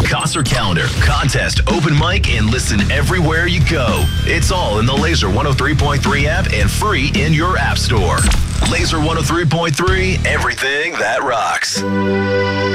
concert calendar, contest, open mic, and listen everywhere you go. It's all in the Laser 103.3 app and free in your app store. Laser 103.3, everything that rocks.